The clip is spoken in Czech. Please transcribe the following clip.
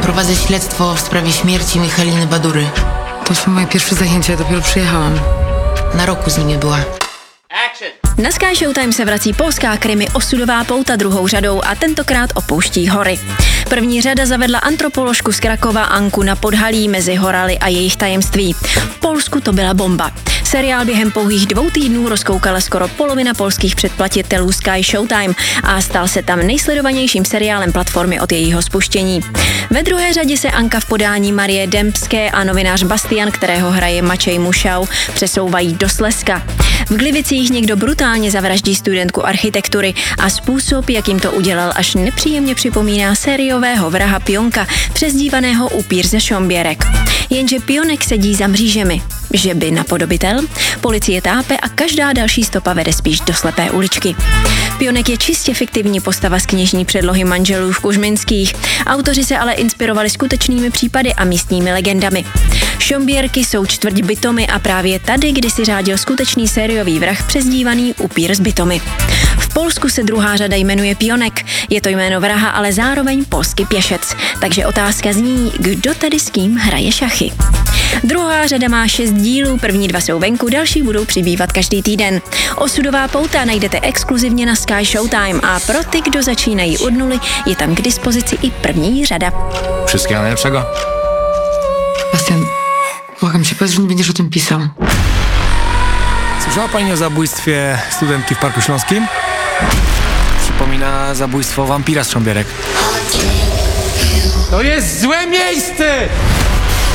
Prowadzę śledztwo w sprawie śmierci Michaliny Badury. To są moje pierwsze zajęcia, ja dopiero przyjechałam. Na roku z nimi była. Na Sky Showtime se vrací polská krimi Osudová pouta druhou řadou a tentokrát opouští hory. První řada zavedla antropoložku z Krakova Anku na podhalí mezi horaly a jejich tajemství. V Polsku to byla bomba. Seriál během pouhých 2 týdnů rozkoukala skoro polovina polských předplatitelů Sky Showtime a stal se tam nejsledovanějším seriálem platformy od jejího spuštění. Ve druhé řadě se Anka v podání Marie Dembské a novinář Bastian, kterého hraje Maciej Mušau, přesouvají do Slezska. V Glivicích někdo brutálně zavraždí studentku architektury a způsob, jakým to udělal, až nepříjemně připomíná sériového vraha Pionka, přezdívaného Upír ze Šomběrek. Jenže Pionek sedí za mřížemi. Že by napodobitel? Policie tápe a každá další stopa vede spíš do slepé uličky. Pionek je čistě fiktivní postava z knižní předlohy manželů v Kužminských. Autoři se ale inspirovali skutečnými případy a místními legendami. Šomběrky jsou čtvrť Bytomy a právě tady kdysi řádil skutečný sériový vrah přezdívaný Upír z Bytomy. V Polsku se druhá řada jmenuje Pionek. Je to jméno vraha, ale zároveň polský pěšec. Takže otázka zní, kdo tady s kým hraje šachy. Druhá řada má 6 dílů, první 2 jsou venku, další budou přibývat každý týden. Osudová pouta najdete exkluzivně na Sky Showtime a pro ty, kdo začínají od nuly, je tam k dispozici i první řada. Wszystkiego najlepszego. Bastian, błagam cię, powiedz, że nie będziesz o tym pisał. Słyszała pani o zabójstwie studentki w Parku Śląskim? Przypomina zabójstwo wampira z Szambierek. To jest złe miejsce!